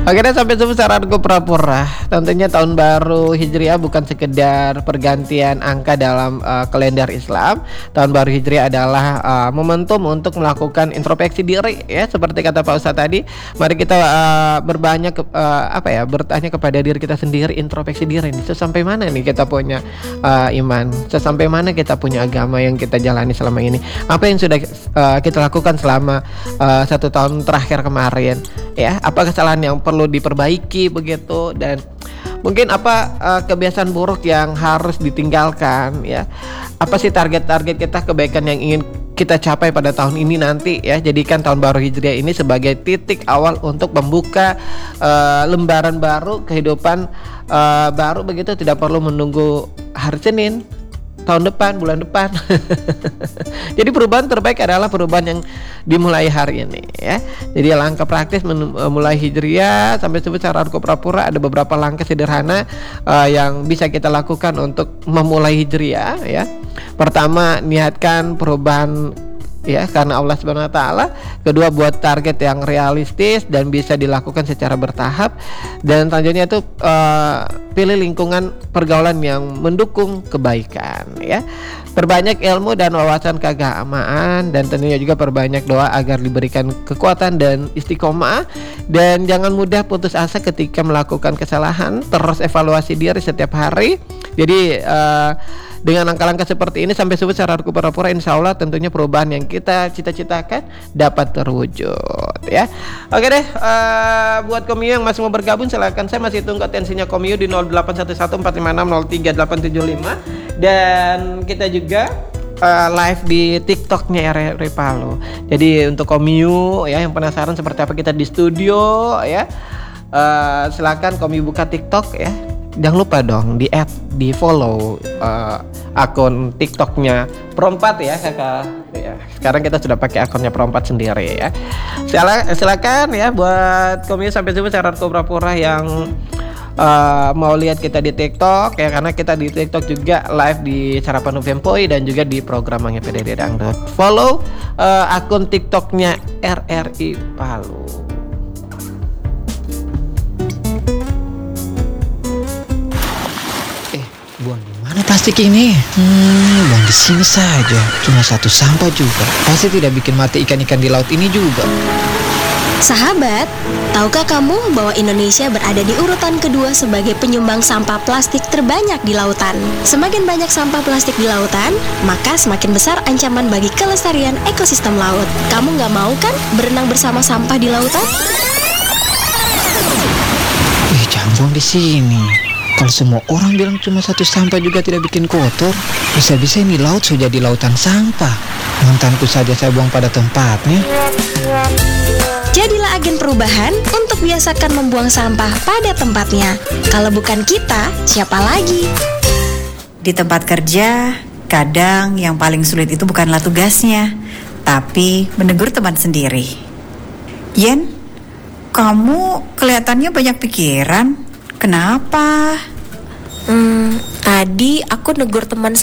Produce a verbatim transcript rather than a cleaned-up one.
Oke deh, sampai jumpa saranku pura-pura. Tentunya tahun baru Hijriah bukan sekedar pergantian angka dalam uh, kalender Islam. Tahun baru Hijriah adalah uh, momentum untuk melakukan introspeksi diri, ya, seperti kata Pak Ustadz tadi. Mari kita uh, berbanyak ke, uh, apa ya bertanya kepada diri kita sendiri, introspeksi diri nih. Sesampai mana nih kita punya uh, iman? Sesampai mana kita punya agama yang kita jalani selama ini? Apa yang sudah uh, kita lakukan selama uh, satu tahun terakhir kemarin? Ya, apa kesalahan yang perlu diperbaiki begitu, dan mungkin apa uh, kebiasaan buruk yang harus ditinggalkan, ya. Apa sih target-target kita, kebaikan yang ingin kita capai pada tahun ini nanti, ya. Jadikan tahun baru Hijriah ini sebagai titik awal untuk membuka uh, lembaran baru kehidupan uh, baru begitu, tidak perlu menunggu hari Senin tahun depan, bulan depan. Jadi perubahan terbaik adalah perubahan yang dimulai hari ini, ya. Jadi langkah praktis memulai Hijriah sampai sebut secara pura-pura, ada beberapa langkah sederhana uh, yang bisa kita lakukan untuk memulai Hijriah, ya. Pertama, niatkan perubahan, ya, karena Allah Subhanahu wa taala. Kedua, buat target yang realistis dan bisa dilakukan secara bertahap. Dan selanjutnya itu uh, pilih lingkungan pergaulan yang mendukung kebaikan, ya. Perbanyak ilmu dan wawasan keagamaan, dan tentunya juga perbanyak doa agar diberikan kekuatan dan istiqomah. Dan jangan mudah putus asa ketika melakukan kesalahan, terus evaluasi diri setiap hari. Jadi uh, dengan langkah-langkah seperti ini sampai sebut secara pura-pura, insya Allah tentunya perubahan yang kita cita-citakan dapat terwujud, ya. Oke deh, uh, buat Komio yang masih mau bergabung silakan, saya masih tunggu atensinya Komio di nol delapan satu satu empat lima enam nol tiga delapan tujuh lima, dan kita juga uh, live di TikToknya R R I Palu. Jadi untuk Komio, ya, yang penasaran seperti apa kita di studio, ya, uh, silakan Komio buka TikTok, ya. Jangan lupa dong di add, di follow uh, akun TikToknya Perempat, ya, kakak. Ya, sekarang kita sudah pakai akunnya Perempat sendiri, ya. Sila, silakan, ya, buat Komio sampai sini syarat pura-pura yang uh, mau lihat kita di TikTok, ya, karena kita di TikTok juga live di Sarapan Uvempoi dan juga di programnya P D D Dangdut. Follow uh, akun TikToknya R R I Palu. Buang di mana plastik ini? Hmm, buang di sini saja. Cuma satu sampah juga. Pasti tidak bikin mati ikan-ikan di laut ini juga. Sahabat, tahukah kamu bahwa Indonesia berada di urutan kedua sebagai penyumbang sampah plastik terbanyak di lautan? Semakin banyak sampah plastik di lautan, maka semakin besar ancaman bagi kelestarian ekosistem laut. Kamu nggak mau kan berenang bersama sampah di lautan? Ih, jangan buang di sini. Kalau semua orang bilang cuma satu sampah juga tidak bikin kotor, bisa-bisa ini laut sudah jadi lautan sampah. Mantanku saja saya buang pada tempatnya. Jadilah agen perubahan untuk biasakan membuang sampah pada tempatnya. Kalau bukan kita, siapa lagi? Di tempat kerja, kadang yang paling sulit itu bukanlah tugasnya, tapi menegur teman sendiri. Yen, kamu kelihatannya banyak pikiran. Kenapa? Hmm, tadi aku negur teman